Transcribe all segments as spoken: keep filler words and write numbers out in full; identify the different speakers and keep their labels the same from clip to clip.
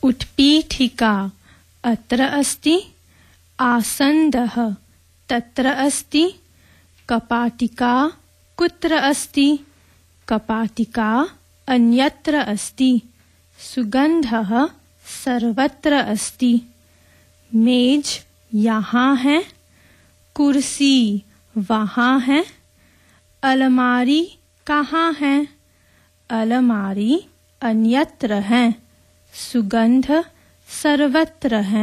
Speaker 1: उत्पीठिका अत्र अस्ति, आसन्दः तत्र अस्ति, कपाटिका कुत्र अस्ति, कपाटिका अन्यत्र अस्ति, सुगन्धः सर्वत्र अस्ति, मेज यहाँ है, कुर्सी वहाँ है, अलमारी कहाँ है, अलमारी अन्यत्र है, सुगंध सर्वत्र है।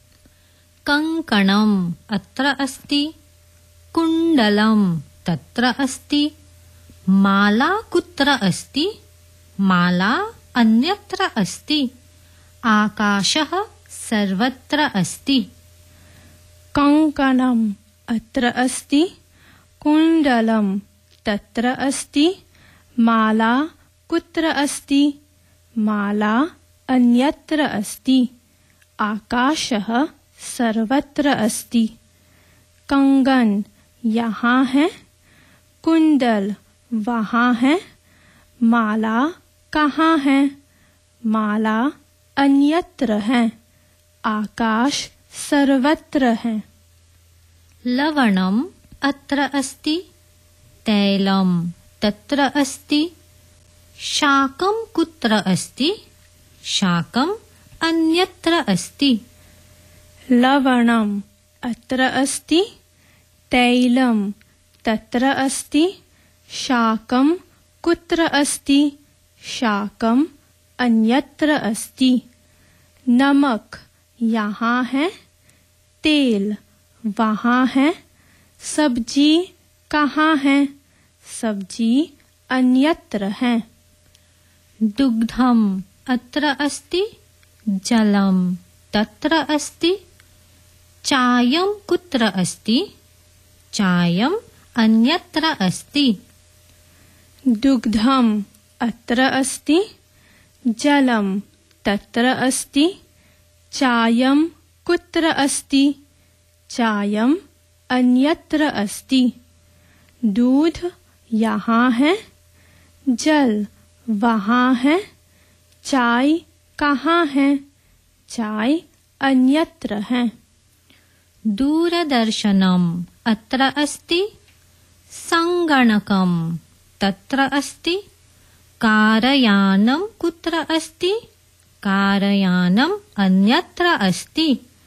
Speaker 2: कंकणम अत्र अस्ति, कुण्डलम तत्र अस्ति, माला कुत्र अस्ति, माला अन्यत्र अस्ति, आकाशः सर्वत्र अस्ति।
Speaker 1: कंकणम अत्र अस्ति, कुण्डलम तत्र अस्ति, माला कुत्र अस्ति, माला अन्यत्र अस्ति, आकाशः सर्वत्र अस्ति। कंगन यहाँ है, कुंडल वहाँ है, माला कहाँ है, माला अन्यत्र है, आकाश सर्वत्र है।
Speaker 2: लवणम अत्र अस्ति, तैलम तत्र अस्ति, शाकं कुत्र अस्ति, शाकं अन्यत्र अस्ति।
Speaker 1: लवणम अत्र अस्ति, तैलम तत्र अस्ति, शाकं कुत्र अस्ति, शाकं अन्यत्र अस्ति। नमक यहाँ है, तेल वहाँ है, सब्जी कहाँ है, सब्जी अन्यत्र है।
Speaker 2: दुग्धम अत्र अस्ति, जलम तत्र अस्ति, चायं कुत्र अस्ति, चायं अन्यत्र अस्ति।
Speaker 1: दुग्धम अत्र अस्ति, जलम तत्र अस्ति, चायं कुत्र अस्ति, चायं अन्यत्र अस्ति। दूध यहाँ है, जल वहाँ है, चाय कहाँ है, चाय अन्यत्र है।
Speaker 2: दूरदर्शनम अत्र अस्ति, संगणकम तत्र अस्ति, कारयानं कुत्र अस्ति, कारयानम् अन्यत्र अस्ति।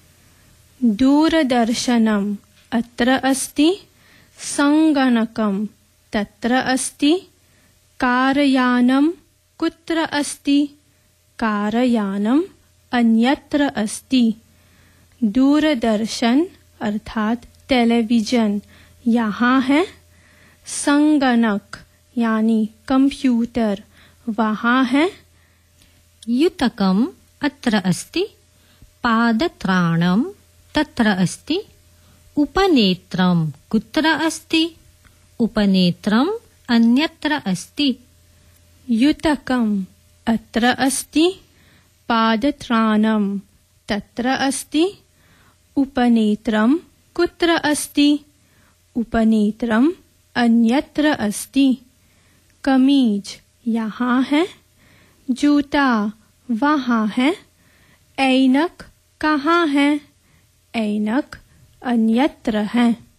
Speaker 1: दूरदर्शनम अत्र अस्ति, संगणकम तत्र अस्ति, कारयानं कुत्र अस्ति, कारयानम् अन्यत्र अस्ति। दूरदर्शन अर्थात टेलीविजन यहाँ है, संगणक यानी कंप्यूटर वहाँ है।
Speaker 2: युतकम अत्र अस्ति, पादत्राणम तत्र अस्ति, उपनेत्रम कुत्र अस्ति, उपनेत्रम अन्यत्र अस्ति।
Speaker 1: युतकम अत्र अस्ति, पादत्राणम तत्र अस्ति, उपनेत्रम कुत्र अस्ति, उपनेत्रम अन्यत्र अस्ति। कमीज यहाँ है, जूता वहाँ है, ऐनक कहाँ है, ऐनक अन्यत्र है।